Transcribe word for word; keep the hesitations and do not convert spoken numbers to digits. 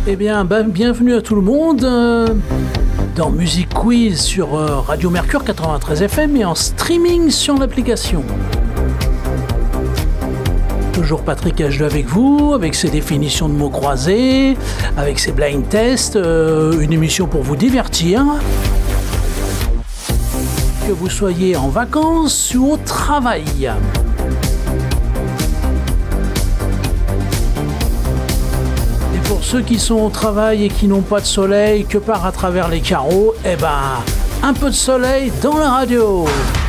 Eh bien, ben, bienvenue à tout le monde euh, dans Music Quiz sur euh, Radio Mercure quatre-vingt-treize F M et en streaming sur l'application. Toujours Patrick H deux avec vous, avec ses définitions de mots croisés, avec ses blind tests, euh, une émission pour vous divertir. Que vous soyez en vacances ou au travail. Pour ceux qui sont au travail et qui n'ont pas de soleil que par à travers les carreaux, eh ben, un peu de soleil dans la radio.